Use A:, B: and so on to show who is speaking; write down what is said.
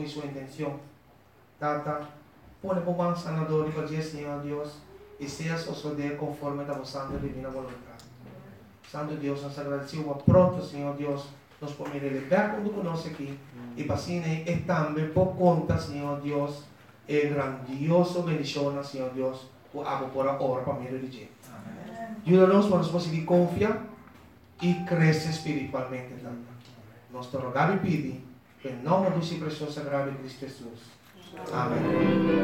A: y su intención. Tata, pone por man sanador y para Señor Dios, y sea suceder conforme a tu santa y divina voluntad. Santo Dios, nos agradecemos pronto, Señor Dios, nos ponemos liberar cuando conoce aquí, y pasine es también por conta, Señor Dios, el grandioso bendición, Señor Dios, o hago por ahora para mi religión. Ayúdanos para nosotros seguir confiar y crecer espiritualmente también. Nos te rogamos y pedimos en nombre de su precioso sagrado de Cristo Jesús. Amén.